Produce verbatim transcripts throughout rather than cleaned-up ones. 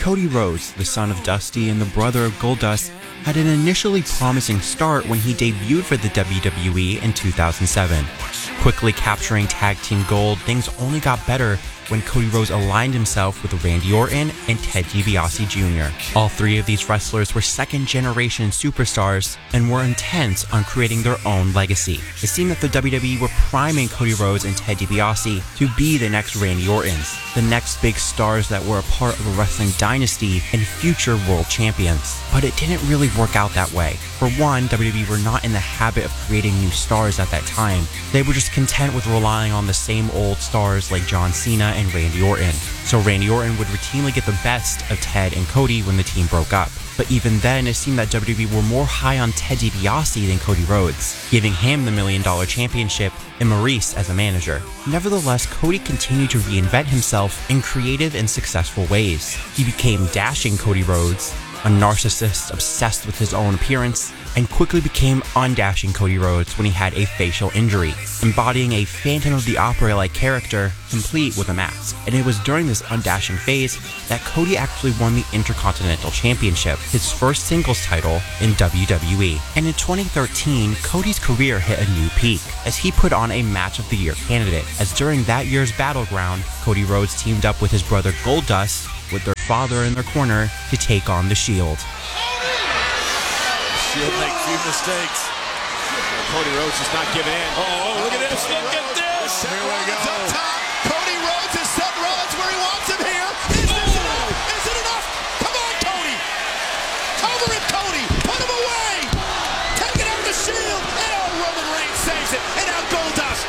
Cody Rhodes, the son of Dusty and the brother of Goldust, had an initially promising start when he debuted for the W W E in two thousand seven. Quickly capturing tag team gold, things only got better when Cody Rhodes aligned himself with Randy Orton and Ted DiBiase Junior All three of these wrestlers were second-generation superstars and were intent on creating their own legacy. It seemed that the W W E were priming Cody Rhodes and Ted DiBiase to be the next Randy Ortons, the next big stars that were a part of a wrestling dynasty and future world champions. But it didn't really work out that way. For one, W W E were not in the habit of creating new stars at that time. They were just content with relying on the same old stars like John Cena and Randy Orton. So Randy Orton would routinely get the best of Ted and Cody when the team broke up. But even then, it seemed that W W E were more high on Ted DiBiase than Cody Rhodes, giving him the Million Dollar Championship and Maurice as a manager. Nevertheless, Cody continued to reinvent himself in creative and successful ways. He became dashing Cody Rhodes, a narcissist obsessed with his own appearance, and quickly became undashing Cody Rhodes when he had a facial injury, embodying a Phantom of the Opera-like character, complete with a mask. And it was during this undashing phase that Cody actually won the Intercontinental Championship, his first singles title in W W E. And in twenty thirteen, Cody's career hit a new peak, as he put on a Match of the Year candidate, as during that year's Battleground, Cody Rhodes teamed up with his brother Goldust, with their father in their corner, to take on The Shield. Shield make few mistakes. Cody Rhodes is not giving in. Oh, oh look at this! Look at this! Here we go. Up top. Cody Rhodes has set Rollins where he wants him here. Is this enough? Is it enough? Come on, Cody! Cover him, Cody! Put him away! Take it out the Shield! And oh, Roman Reigns saves it! And now Goldust!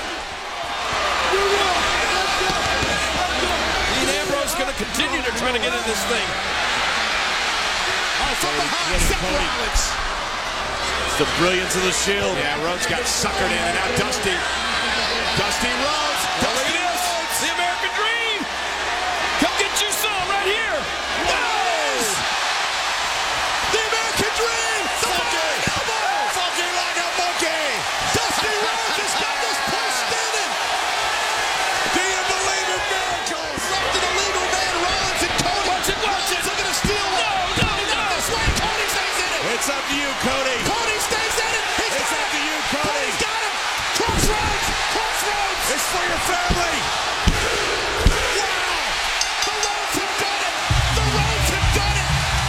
Dean Ambrose going to continue to try to get in this thing. Oh, from behind, Seth Rollins. It's the brilliance of the Shield. Yeah, Rhodes got suckered in, and now Dusty. Dusty Rhodes. Oh, look at this. The American Dream. Come get you some right here. Yes! The American Dream. The Funky Elbow. Funky like a monkey. Dusty Rhodes has got this place standing. Do you believe in miracles? Left to the legal man, Rollins and Cody. Watch it, watch it. Looking to steal one. No, no, no. This way, Cody stays in it. It's up to you, Cody. Cody stays in it. He's It's got up it. to you, Cody. Cody's got him. Crossroads. Crossroads. It's for your family.